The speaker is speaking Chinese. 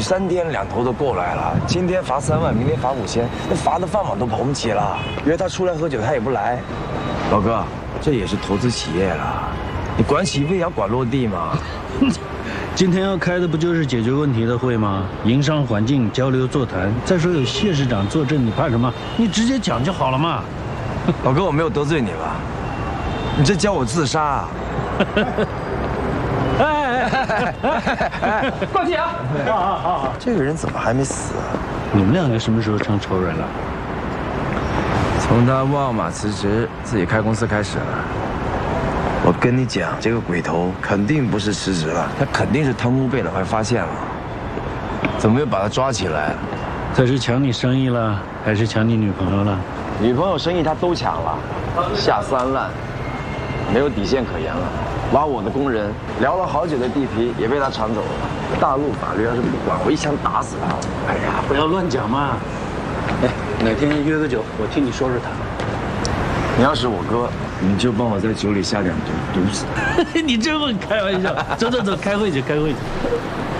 3天2头都过来了，今天罚3万，明天罚5000，那罚的饭碗都捧不起了。约他出来喝酒，他也不来。老哥，这也是投资企业了，你管起飞也要管落地嘛。 今天要开的不就是解决问题的会吗？营商环境交流座谈。再说有谢市长坐镇，你怕什么？你直接讲就好了嘛。 老哥，我没有得罪你吧？你这教我自杀啊？ 挂机啊！ 好，这个人怎么还没死啊？ 你们两个什么时候成仇人了？ 从他沃尔玛辞职，自己开公司开始了。我跟你讲，这个鬼头肯定不是辞职了，他肯定是贪污被老白发现了。怎么没有把他抓起来？ 他是抢你生意了，还是抢你女朋友了？ 女朋友生意他都抢了，下3滥，没有底线可言了。挖我的工人，聊了好久的地皮也被他抢走了。大陆法律要是不管，我一枪打死他。 哎呀，不要乱讲嘛！哎，哪天约个酒，我替你说说他。 你要是我哥，你就帮我在酒里下2毒死。 你真会开玩笑。走，开会去，开会去。